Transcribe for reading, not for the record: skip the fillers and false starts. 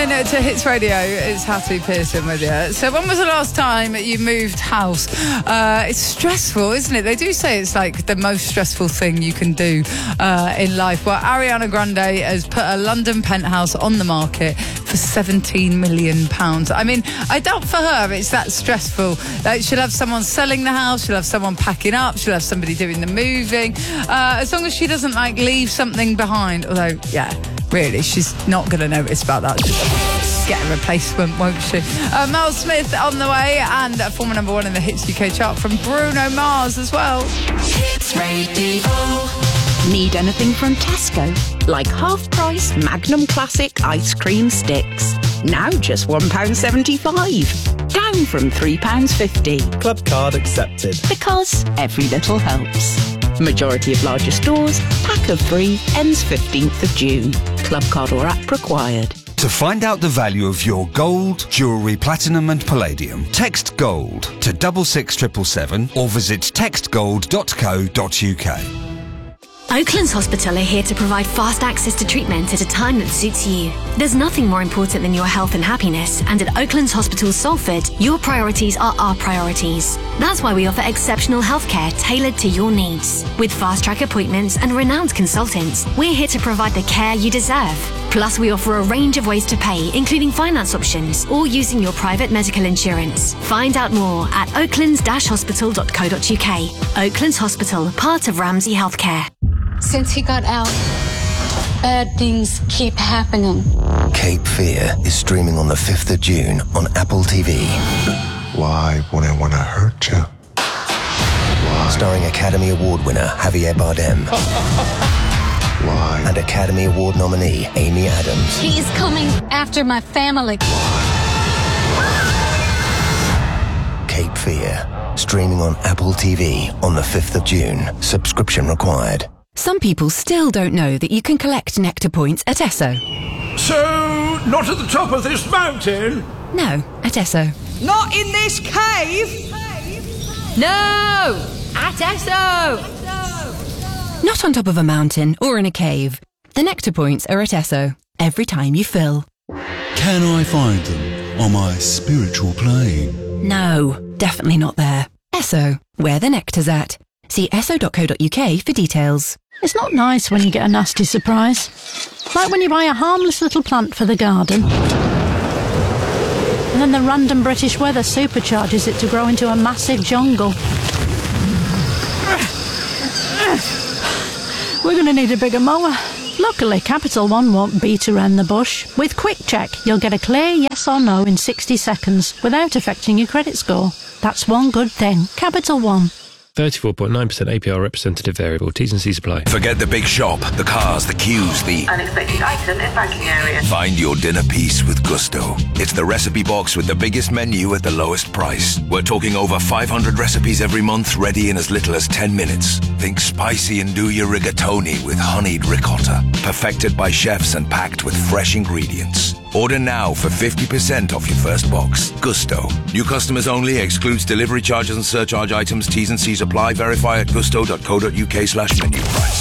listening to Hits Radio. It's Hattie Pearson with you. So when was the last time you moved house? It's stressful, isn't it? They do say it's like the most stressful thing you can do in life. Well, Ariana Grande has put a London penthouse on the market for £17 million. I mean, I doubt for her it's that stressful. Like, she'll have someone selling the house, she'll have someone packing up, she'll have somebody doing the moving. As long as she doesn't like leave something behind. Although, yeah, really, she's not going to notice about that. She'll get a replacement, won't she? Mel Smith on the way, and former number one in the Hits UK chart from Bruno Mars as well. Hits Radio. Need anything from Tesco? Like half-price Magnum Classic ice cream sticks. Now just £1.75. Down from £3.50. Club card accepted. Because every little helps. Majority of larger stores. Pack of 3 ends 15th of June. Club card or app required. To find out the value of your gold, jewellery, platinum and palladium, text GOLD to 66777 or visit textgold.co.uk. Oaklands Hospital are here to provide fast access to treatment at a time that suits you. There's nothing more important than your health and happiness, and at Oaklands Hospital Salford, your priorities are our priorities. That's why we offer exceptional healthcare tailored to your needs. With fast-track appointments and renowned consultants, we're here to provide the care you deserve. Plus, we offer a range of ways to pay, including finance options or using your private medical insurance. Find out more at oaklands-hospital.co.uk. Oaklands Hospital, part of Ramsay Healthcare. Since he got out, bad things keep happening. Cape Fear is streaming on the 5th of June on Apple TV. Why would I want to hurt you? Why? Starring Academy Award winner Javier Bardem. Why? And Academy Award nominee Amy Adams. He's coming after my family. Cape Fear, streaming on Apple TV on the 5th of June. Subscription required. Some people still don't know that you can collect Nectar points at Esso. So, not at the top of this mountain? No, at Esso. Not in this cave? No! At Esso! Not on top of a mountain or in a cave. The Nectar points are at Esso. Every time you fill. Can I find them on my spiritual plane? No, definitely not there. Esso, where the nectar's at. See esso.co.uk for details. It's not nice when you get a nasty surprise. Like when you buy a harmless little plant for the garden. And then the random British weather supercharges it to grow into a massive jungle. We're going to need a bigger mower. Luckily, Capital One won't beat around the bush. With Quick Check, you'll get a clear yes or no in 60 seconds without affecting your credit score. That's one good thing. Capital One. 34.9% APR representative variable. T's and C's apply. Forget the big shop, the cars, the queues, the unexpected item in banking area. Find your dinner piece with Gusto. It's the recipe box with the biggest menu at the lowest price. We're talking over 500 recipes every month, ready in as little as 10 minutes. Think spicy andouille rigatoni with honeyed ricotta. Perfected by chefs and packed with fresh ingredients. Order now for 50% off your first box. Gusto. New customers only. Excludes delivery charges and surcharge items. T's and C's apply. Verify at gusto.co.uk/menu price.